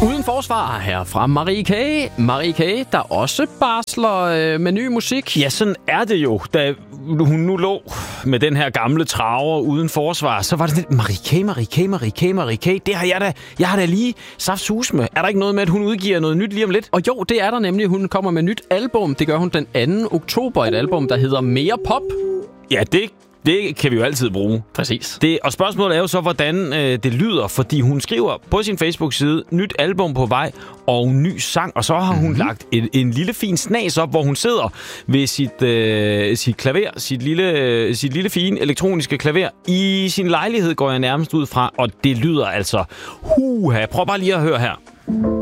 Uden forsvar her fra Marie K. Marie K., der også barsler med ny musik. Ja, sådan er det jo. Da hun nu lå med den her gamle traver uden forsvar, så var det lidt, Marie K. Det har jeg har da lige saftsus med. Er der ikke noget med, at hun udgiver noget nyt lige om lidt? Og jo, det er der nemlig. Hun kommer med nyt album. Det gør hun den 2. oktober. Et album, der hedder Mere Pop. Ja, det kan vi jo altid bruge. Præcis. Og spørgsmålet er jo så, hvordan det lyder, fordi hun skriver på sin Facebook-side, nyt album på vej og ny sang, og så har hun lagt en lille fin snas op, hvor hun sidder ved sit klaver, sit lille fine elektroniske klaver. I sin lejlighed går jeg nærmest ud fra, og det lyder altså huha. Prøv bare lige at høre her.